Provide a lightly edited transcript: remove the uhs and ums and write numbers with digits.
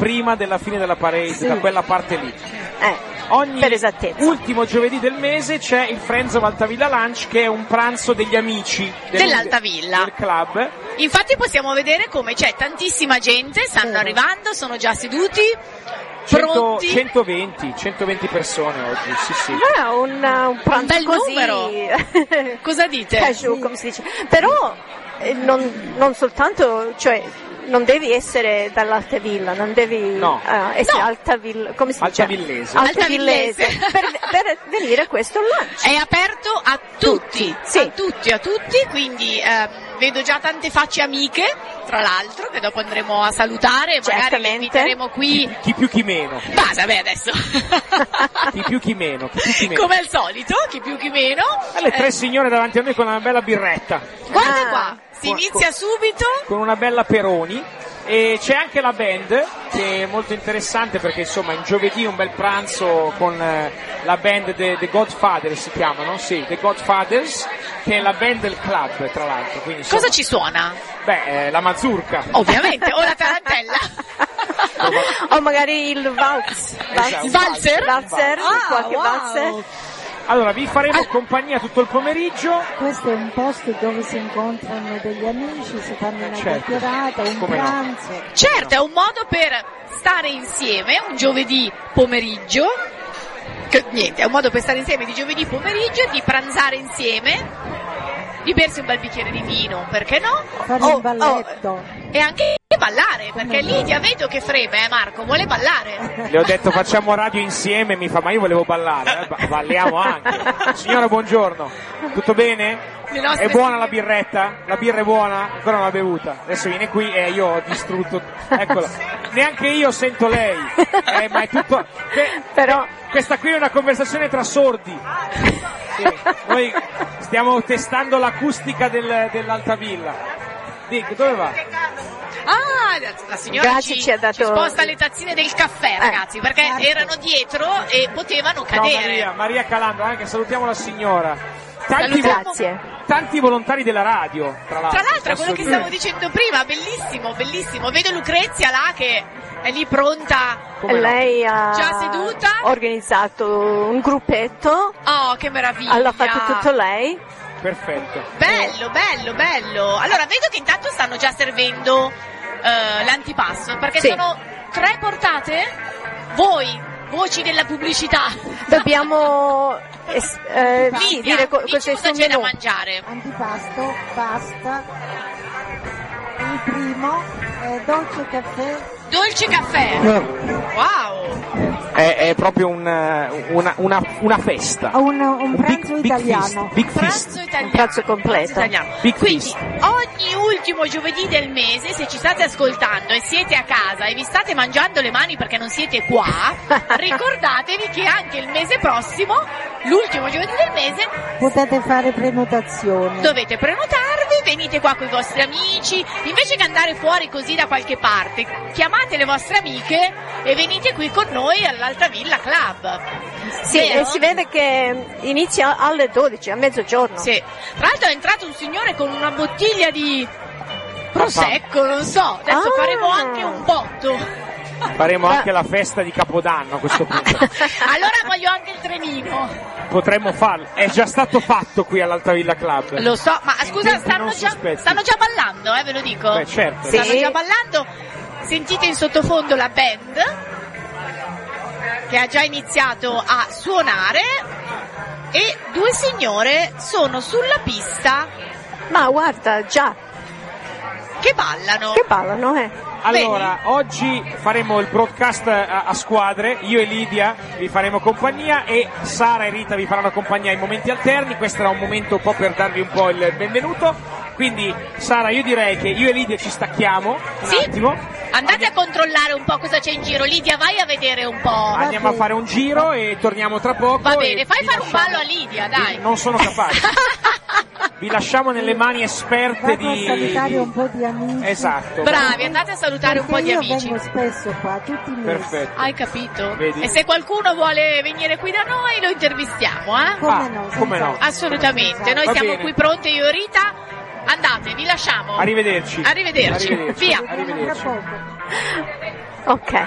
prima della fine della parade, Sì. da quella parte lì. Ogni per esattezza. ultimo giovedì del mese c'è il Friends of Altavilla Lunch, che è un pranzo degli amici dell'Altavilla, del club. Infatti possiamo vedere come c'è tantissima gente, stanno arrivando, sono già seduti, pronti. 120 persone oggi, sì. Un pranzo Un bel così numero. Cosa dite? casual, come si dice. Però non soltanto, cioè non devi essere dall'Altavilla, non devi essere Altavilla, come si dice? Altavillese. per venire a questo lunch. È aperto a tutti, Sì. a tutti, quindi vedo già tante facce amiche, tra l'altro, che dopo andremo a salutare, magari le Certamente. inviteremo qui. Chi più chi meno. Basta, beh, adesso. Chi più chi meno. Come al solito, chi più chi meno. Le tre signore davanti a noi con una bella birretta, Guarda qua, si inizia subito. con una bella Peroni, e c'è anche la band, che è molto interessante perché insomma in giovedì un bel pranzo con la band The Godfathers, si chiamano, sì, The Godfathers, che è la band del club, tra l'altro. Quindi, insomma, Cosa ci suona? la mazurka. Ovviamente, o la tarantella. O magari il valzer, qualche valzer. Allora, vi faremo compagnia tutto il pomeriggio. Questo è un posto dove si incontrano degli amici, si fanno una chiacchierata, un Come no. pranzo. Certo, è un modo per stare insieme un giovedì pomeriggio. Niente, è un modo per stare insieme di giovedì pomeriggio, di pranzare insieme, di bersi un bel bicchiere di vino, perché no? Fare un balletto. E anche ballare, perché Lidia vedo che freme, Marco, vuole ballare. Le ho detto facciamo radio insieme, mi fa ma io volevo ballare, balliamo anche. Signora, buongiorno, tutto bene? È buona la birretta? La birra è buona? Ancora non l'ha bevuta. Adesso viene qui e io ho distrutto. Eccola. Neanche io sento lei. Ma è tutto. Però questa qui è una conversazione tra sordi. Sì. Noi stiamo testando l'acustica dell'Altavilla. Dick, dove va? Ah, la signora Grazie, ci ha dato- ci sposta le tazzine del caffè, ragazzi, perché erano dietro e potevano No, cadere. Maria Calandro, anche salutiamo la signora. Grazie. Tanti volontari della radio, tra l'altro. Tra l'altro, quello che posso dire. stavo dicendo prima, bellissimo, bellissimo. Vedo Lucrezia là che è lì pronta. Come no? Lei ha Già seduta? organizzato un gruppetto, Oh, che meraviglia. l'ha fatto tutto lei. Perfetto. Bello, bello, bello. Allora, vedo che intanto stanno già servendo l'antipasto, perché Sì. sono 3 portate? Voi, voci della pubblicità. Dobbiamo Lidia, dire dici questo è il cosa suo c'è da menù. mangiare. Antipasto, pasta, il primo, dolce caffè. Dolce caffè. Wow. È proprio una festa. Un pranzo italiano. Big feast. Pranzo italiano. Un pranzo completo. Italiano. Big Quindi feast. ogni ultimo giovedì del mese, se ci state ascoltando e siete a casa e vi state mangiando le mani perché non siete qua, ricordatevi che anche il mese prossimo, l'ultimo giovedì del mese, Potete fare prenotazione. dovete prenotarvi, venite qua con i vostri amici, invece che andare fuori così da qualche parte, chiamate le vostre amiche e venite qui con noi all'Altavilla Club. Sì, Vero? e si vede che inizia alle 12, a mezzogiorno. Sì. Tra l'altro è entrato un signore con una bottiglia di prosecco, non so, adesso faremo anche un botto. Faremo anche la festa di Capodanno a questo punto. Allora voglio anche il trenino. Potremmo farlo. È già stato fatto qui all'Altavilla Club. Lo so, ma scusa, tempi non sospetti. stanno già ballando, ve lo dico. Beh, certo. Sì. Stanno già ballando. Sentite in sottofondo la band che ha già iniziato a suonare e 2 signore sono sulla pista Ma guarda, già, che ballano. che ballano, Allora, oggi faremo il broadcast a squadre, io e Lidia vi faremo compagnia e Sara e Rita vi faranno compagnia in momenti alterni. Questo era un momento un po' per darvi un po' il benvenuto. Quindi Sara, io direi che io e Lidia ci stacchiamo un attimo. Andate a controllare un po' cosa c'è in giro. Lidia, vai a vedere un po'. Andiamo a fare un giro e torniamo tra poco. Va bene, e fai vi fare un lasciamo- ballo a Lidia, dai. Non sono capace. Vi lasciamo nelle mani esperte Vado a salutare di... un po' di amici. Esatto. Bravi, andate a salutare un po' di Perché amici. io vengo spesso qua, tutti i mesi. Perfetto. Hai capito? Vedi? E se qualcuno vuole venire qui da noi lo intervistiamo, eh? Come no? come no. senz'altro. Assolutamente, noi Va siamo bene. qui pronte, io e Rita. Andate, vi lasciamo. Arrivederci. Arrivederci. Via. Vediamo tra Arrivederci. poco. Ok.